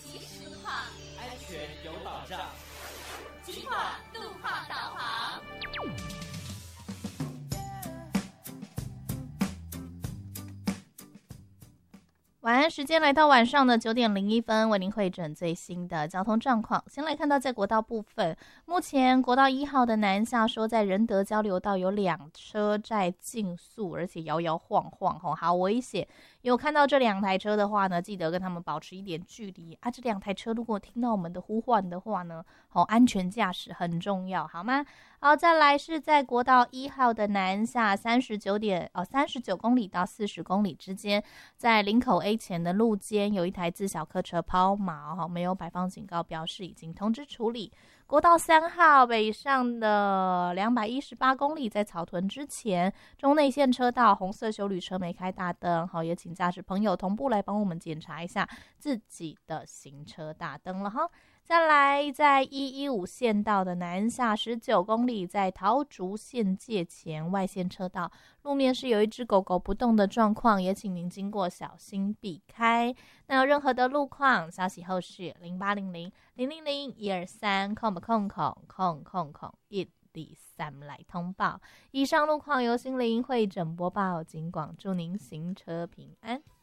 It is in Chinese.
及时路况， 安全有保障。 金广路况导航。 晚安时间来到晚上的9:01，为您汇整最新的交通状况。先来看到在国道部分，目前国道1号的南下说在仁德交流道有2车在竞速，而且摇摇晃晃，好危险。有看到这2台车的话呢，记得跟他们保持一点距离啊。这2台车如果听到我们的呼唤的话呢，安全驾驶很重要，好吗？好，再来是在国道1号的南下39公里到40公里之间，在林口 A 前的路肩有一台自小客车抛锚，没有摆放警告标示，已经通知处理。国道3号北上的218公里，在草屯之前中内线车道红色休旅车没开大灯，也请驾驶朋友同步来帮我们检查一下自己的行车大灯了哈。再来，在115线道的南下19公里，在桃竹县界前外线车道，路面是有一只狗狗不动的状况，也请您经过小心避开。那有任何的路况消息后续0800-000-123-123来通报。以上路况由心灵会诊播报，警广祝您行车平安。